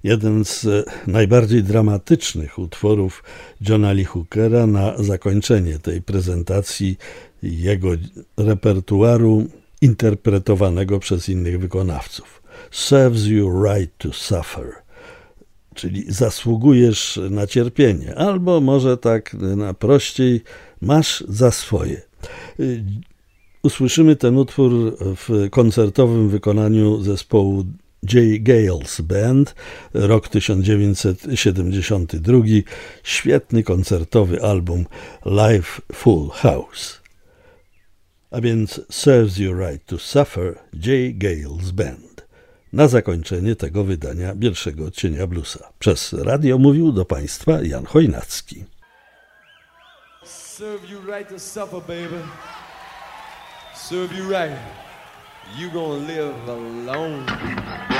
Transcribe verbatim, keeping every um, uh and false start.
Jeden z najbardziej dramatycznych utworów Johna Lee Hookera na zakończenie tej prezentacji jego repertuaru interpretowanego przez innych wykonawców. Serves you right to suffer, czyli zasługujesz na cierpienie, albo może tak na prościej, masz za swoje. Usłyszymy ten utwór w koncertowym wykonaniu zespołu J. Gales Band, rok tysiąc dziewięćset siedemdziesiąty drugi, świetny koncertowy album Live Full House. A więc Serves You Right to Suffer, J. Gales Band. Na zakończenie tego wydania pierwszego odcienia bluesa. Przez radio mówił do Państwa Jan Chojnacki. Serve you right to suffer, baby. Serve you right. You gonna live alone.